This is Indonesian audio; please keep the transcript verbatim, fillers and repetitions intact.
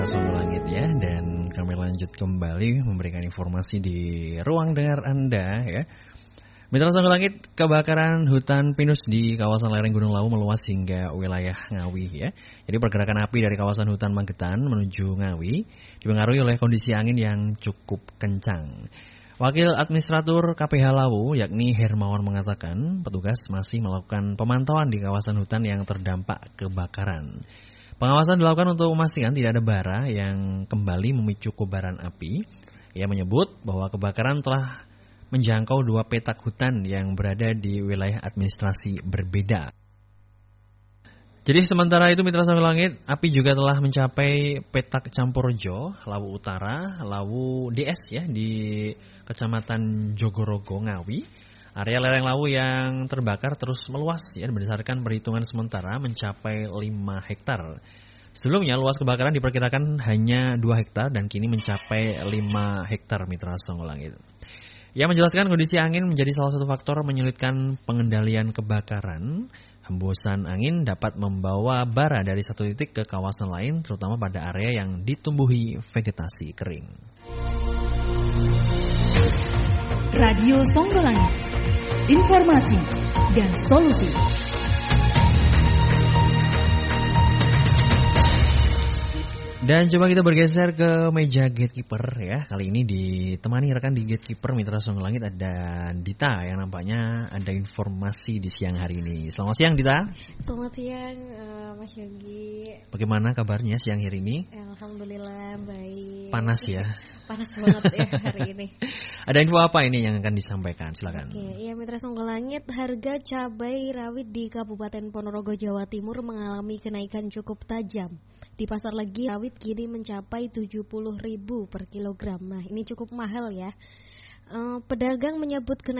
Songgo Langit ya, dan kami lanjut kembali memberikan informasi di ruang dengar Anda ya. Mitra Songgo Langit, kebakaran hutan pinus di kawasan lereng Gunung Lawu meluas hingga wilayah Ngawi ya. Jadi pergerakan api dari kawasan hutan Magetan menuju Ngawi dipengaruhi oleh kondisi angin yang cukup kencang. Wakil Administratur K P H Lawu yakni Hermawan mengatakan petugas masih melakukan pemantauan di kawasan hutan yang terdampak kebakaran. Pengawasan dilakukan untuk memastikan tidak ada bara yang kembali memicu kobaran api. Ia menyebut bahwa kebakaran telah menjangkau dua petak hutan yang berada di wilayah administrasi berbeda. Jadi sementara itu Mitra Songgo Langit, api juga telah mencapai petak Campurjo, Lawu Utara, Lawu D S ya di Kecamatan Jogorogo, Ngawi. Area lereng Lawu yang terbakar terus meluas ya, berdasarkan perhitungan sementara mencapai lima hektar. Sebelumnya luas kebakaran diperkirakan hanya dua hektar dan kini mencapai lima hektar Mitra Songgo Langit. Ia menjelaskan kondisi angin menjadi salah satu faktor menyulitkan pengendalian kebakaran. Hembusan angin dapat membawa bara dari satu titik ke kawasan lain, terutama pada area yang ditumbuhi vegetasi kering. Radio Songgo Langit, informasi dan solusi. Dan coba kita bergeser ke meja gatekeeper ya. Kali ini ditemani rekan di gatekeeper Mitra Songgo Langit ada Dita yang nampaknya ada informasi di siang hari ini. Selamat siang Dita. Selamat siang uh, Mas Yogi. Bagaimana kabarnya siang hari ini? Alhamdulillah baik. Panas ya. Panas banget ya hari ini. Ada info apa ini yang akan disampaikan? Silakan. Oke, ya Mitra Songgo Langit, harga cabai rawit di Kabupaten Ponorogo Jawa Timur mengalami kenaikan cukup tajam. Di pasar legi rawit kini mencapai tujuh puluh ribu per kilogram. Nah, ini cukup mahal ya. Uh, pedagang menyebut kenaikan